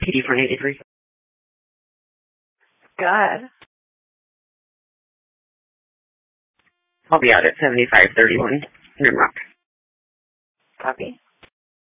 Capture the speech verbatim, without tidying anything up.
P D twenty eighty-three. Good. I'll be out at seventy-five thirty-one Rimrock. Copy.